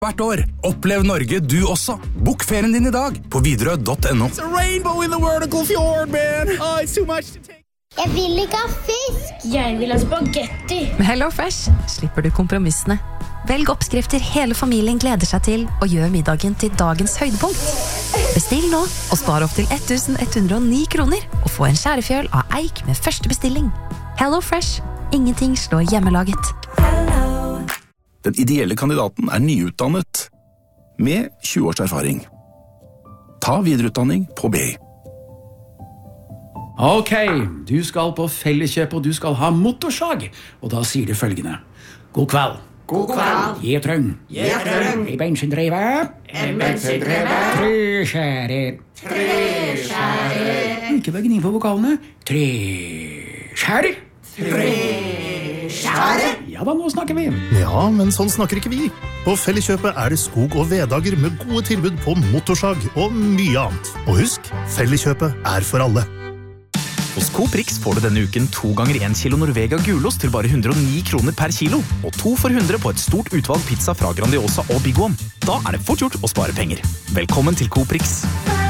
hvert år. Opplev Norge du også. Bok ferien din i dag på Widerøe.no. It's a rainbow in the vertical fjord, man. Oh, it's too much to take. Jeg vil ikke ha fisk. Jeg vil ha spagetti. Med HelloFresh slipper du kompromissene. Velg oppskrifter hele familien gleder seg til, og gjør middagen til dagens høydepunkt. Bestill nå, og spar opp til 1109 kroner, og få en skjærefjøl av eik med første bestilling. HelloFresh. Ingenting slår hjemmelaget. Den ideelle kandidaten nyutdannet, med 20 års erfaring. Ta videreutdanning på BI. Ok, du skal på Felleskjøp, og du skal ha motorsag. Og da sier du følgende. God kveld. God kveld. Gjetrøng. Gjetrøng. En bensindrevet. En bensindrevet. Treskjærer. Treskjærer. Ikke bare gni på vokalene. Treskjærer. Treskjærer. Ja da, nå snakker vi. Ja, men sånn snakker ikke vi. På Felleskjøpet det skog- og veddager med gode tilbud på motorsag og mye annet. Og husk, Felleskjøpet for alle. Hos Coop Rix får du denne uken 2 ganger 1 kilo Norvega gulost til bare 109 kroner per kilo, og 2 for 100 på et stort utvalg pizza fra Grandiosa og Big One. Da det fort gjort å spare penger. Velkommen til Coop Rix.